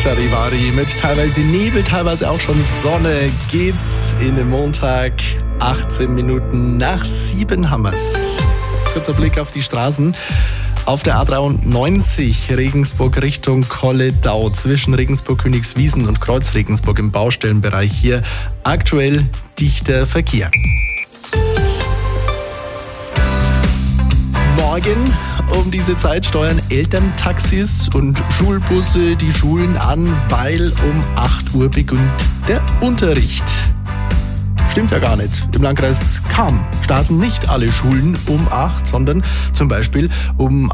Charivari mit teilweise Nebel, teilweise auch schon Sonne geht's in den Montag. 18 Minuten nach 7 haben wir's. Kurzer Blick auf die Straßen. Auf der A93 Regensburg Richtung Kolledau zwischen Regensburg-Königswiesen und Kreuz-Regensburg im Baustellenbereich hier aktuell dichter Verkehr. Morgen um diese Zeit steuern Elterntaxis und Schulbusse die Schulen an, weil um 8 Uhr beginnt der Unterricht. Stimmt ja gar nicht. Im Landkreis Cham starten nicht alle Schulen um 8, sondern zum Beispiel um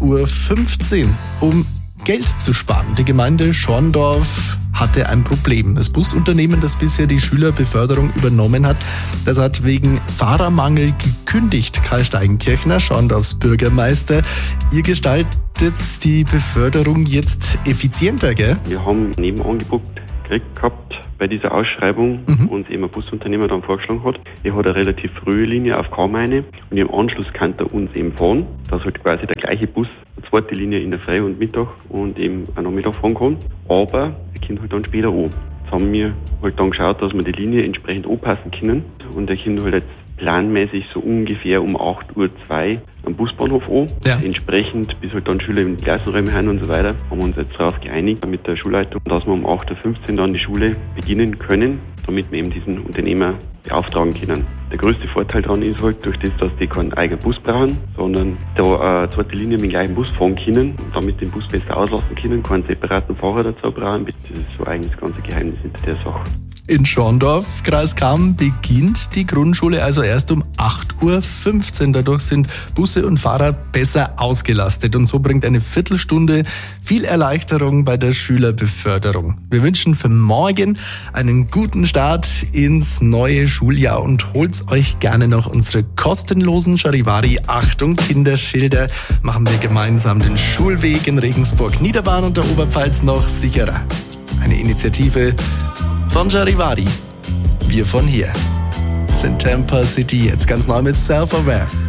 8.15 Uhr, um Geld zu sparen. Die Gemeinde Schorndorf hatte ein Problem. Das Busunternehmen, das bisher die Schülerbeförderung übernommen hat, das hat wegen Fahrermangel gekündigt. Karl Steigenkirchner, Schorndorfs Bürgermeister. Ihr gestaltet die Beförderung jetzt effizienter, gell? Wir haben ein Nebenangebot gekriegt gehabt bei dieser Ausschreibung, uns eben ein Busunternehmer dann vorgeschlagen hat. Er hat eine relativ frühe Linie auf Cham-Eine und im Anschluss kann er uns eben fahren, dass halt quasi der gleiche Bus eine zweite Linie in der Früh und Mittag und eben am Nachmittag fahren kann. Aber er kommt halt dann später an. Jetzt haben wir halt dann geschaut, dass wir die Linie entsprechend anpassen können und er kommt halt jetzt planmäßig so ungefähr um 8.02 Uhr am Busbahnhof an. Ja. Entsprechend, bis halt dann Schüler in die Klassenräume haben und so weiter, haben wir uns jetzt darauf geeinigt mit der Schulleitung, dass wir um 8.15 Uhr dann die Schule beginnen können, damit wir eben diesen Unternehmer beauftragen können. Der größte Vorteil daran ist halt, durch das, dass die keinen eigenen Bus brauchen, sondern da eine zweite Linie mit dem gleichen Bus fahren können und damit den Bus besser auslassen können, keinen separaten Fahrer dazu brauchen. Das ist so eigentlich das ganze Geheimnis hinter der Sache. In Schorndorf, Kreis Cham, beginnt die Grundschule also erst um 8.15 Uhr. Dadurch sind Busse und Fahrer besser ausgelastet und so bringt eine Viertelstunde viel Erleichterung bei der Schülerbeförderung. Wir wünschen für morgen einen guten Start ins neue Schuljahr und holt euch gerne noch unsere kostenlosen Charivari Achtung Kinderschilder. Machen wir gemeinsam den Schulweg in Regensburg, Niederbayern und der Oberpfalz noch sicherer. Eine Initiative von Charivari. Wir von hier sind Tampa City jetzt ganz neu mit Self-Aware.